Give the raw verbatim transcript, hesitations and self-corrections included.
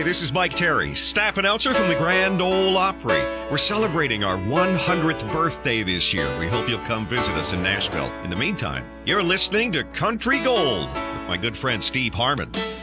Hi, this is Mike Terry, staff announcer from the Grand Ole Opry. We're celebrating our one hundredth birthday this year. We hope you'll come visit us in Nashville. In the meantime, you're listening to Country Gold with my good friend Steve Harmon.